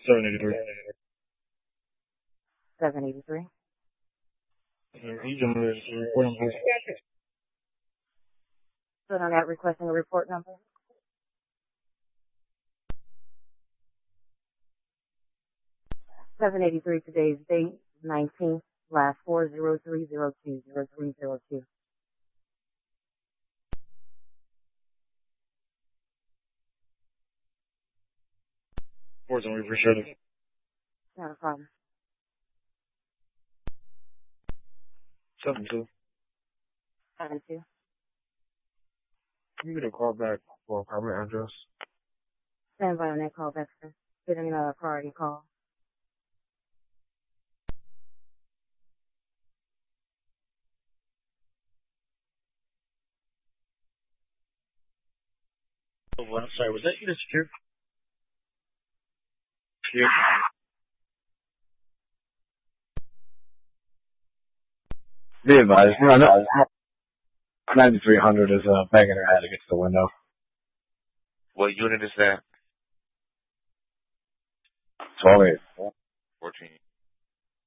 783. 783. You can move to report number. Still on that, requesting a report number. 783, today's date, 19th, last 403020302. We appreciate it. Not a problem. 72. 72. Can you get a call back for a apartment address? Stand by on that call back, sir. Getting another priority call. Oh, I'm sorry, was that you to secure? Yeah. Be advised, no, 9300 is banging her head against the window. What unit is that? 12-8. 14.